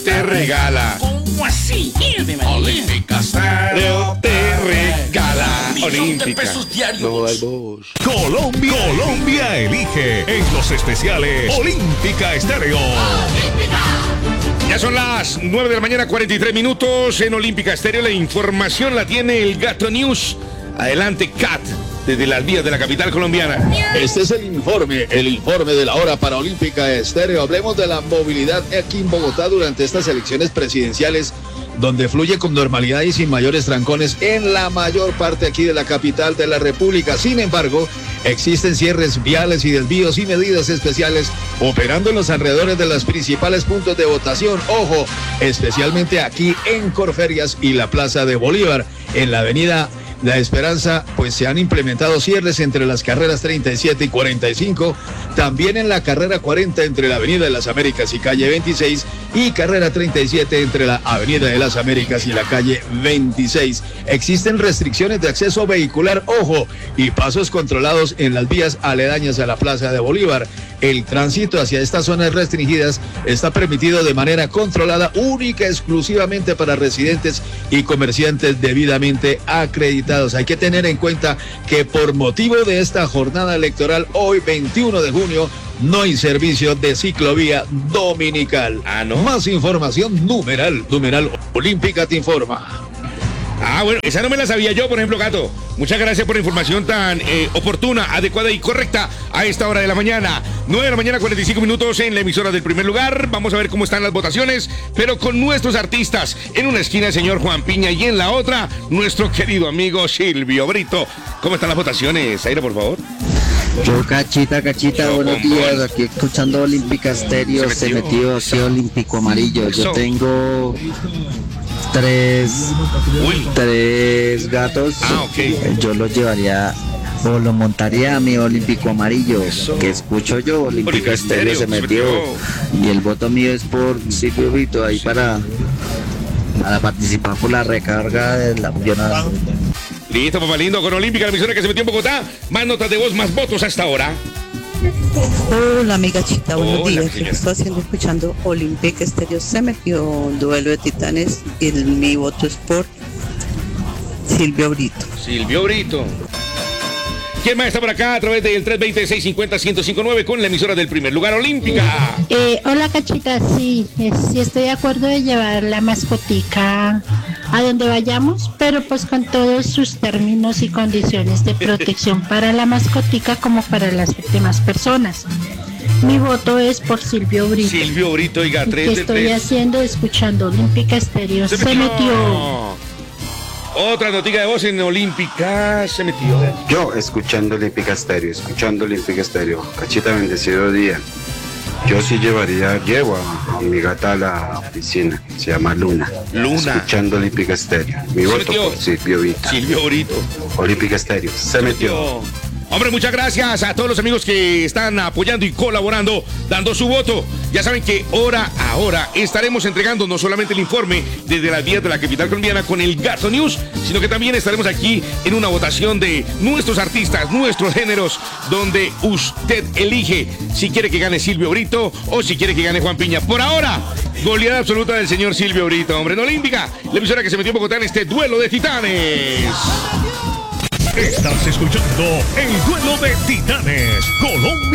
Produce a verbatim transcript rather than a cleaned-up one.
te regala. ¿Cómo así? Olímpica Stereo te regala. Olímpica. No, al Bosch. Colombia, Colombia elige en los especiales Olímpica Estéreo. Ya son las nueve de la mañana, cuarenta y tres minutos en Olímpica Estéreo. La información la tiene el Gato News. Adelante, Cat, desde las vías de la capital colombiana. Este es el informe, el informe de la hora para Olímpica Estéreo. Hablemos de la movilidad aquí en Bogotá durante estas elecciones presidenciales, donde fluye con normalidad y sin mayores trancones en la mayor parte aquí de la capital de la República. Sin embargo, existen cierres viales y desvíos y medidas especiales operando en los alrededores de los principales puntos de votación. Ojo, especialmente aquí en Corferias y la Plaza de Bolívar. En la avenida La Esperanza, pues se han implementado cierres entre las carreras treinta y siete y cuarenta y cinco, también en la carrera cuarenta entre la Avenida de las Américas y calle veintiséis y carrera treinta y siete entre la Avenida de las Américas y la calle veintiséis. Existen restricciones de acceso vehicular, ojo, y pasos controlados en las vías aledañas a la Plaza de Bolívar. El tránsito hacia estas zonas restringidas está permitido de manera controlada, única, exclusivamente para residentes y comerciantes debidamente acreditados. Hay que tener en cuenta que por motivo de esta jornada electoral, hoy veintiuno de junio, no hay servicio de ciclovía dominical. Ah, ¿no? Más información, numeral, numeral Olímpica te informa. Ah, bueno, esa no me la sabía yo, por ejemplo, Gato. Muchas gracias por la información tan eh, oportuna, adecuada y correcta a esta hora de la mañana. nueve de la mañana, cuarenta y cinco minutos en la emisora del primer lugar. Vamos a ver cómo están las votaciones, pero con nuestros artistas. En una esquina el señor Juan Piña y en la otra, nuestro querido amigo Silvio Brito. ¿Cómo están las votaciones? Aire, por favor. Yo, Cachita, Cachita, Yo, buenos bombón. días, aquí escuchando Olímpica Estéreo, Se se metió. metió, sí, Olímpico Amarillo. Eso. Yo tengo tres, Uy. tres gatos, Ah, ok. yo los llevaría o lo montaría a mi Olímpico Amarillo, Eso. que escucho yo, Olímpica Olímpica Estéreo se Estéreo, se metió, metió. y el voto mío es por Silvio Brito, ahí para, para participar por la recarga de la millonada. Listo, papá lindo, con Olímpica, la emisora que se metió en Bogotá. Más notas de voz, más votos hasta ahora. Hola amiga Chita, buenos Hola, días. señora. Yo estoy haciendo escuchando Olímpica Estéreo. Se metió un duelo de titanes y el, mi voto es por Silvio Brito. Silvio Brito. ¿Quién más está por acá a través del tres veinte, seiscientos cincuenta, ciento cincuenta y nueve con la emisora del primer lugar, Olímpica? Eh, hola Cachita, sí, eh, sí estoy de acuerdo de llevar la mascotica a donde vayamos, pero pues con todos sus términos y condiciones de protección para la mascotica como para las demás personas. Mi voto es por Silvio Brito. Silvio Brito, oiga, ¿Qué tres de estoy tres. haciendo? Escuchando Olímpica Estéreo. Se, metió. Otra noticia de voz en Olímpica, se metió. Yo escuchando Olímpica Estéreo, escuchando Olímpica Estéreo. Cachita, bendecido día. Yo sí llevaría, llevo a, a mi gata a la piscina, se llama Luna. Luna. Escuchando Olímpica Estéreo. Mi Se voto metió. por Silvio Brito. Silvio Brito. Olímpica Estéreo, se metió. Hombre, muchas gracias a todos los amigos que están apoyando y colaborando, dando su voto. Ya saben que hora a hora estaremos entregando no solamente el informe desde las vías de la capital colombiana con el Gato News, sino que también estaremos aquí en una votación de nuestros artistas, nuestros géneros, donde usted elige si quiere que gane Silvio Brito o si quiere que gane Juan Piña. Por ahora, goleada absoluta del señor Silvio Brito, hombre, en Olímpica, la emisora que se metió en Bogotá en este duelo de titanes. Estás escuchando el duelo de titanes. Colombia.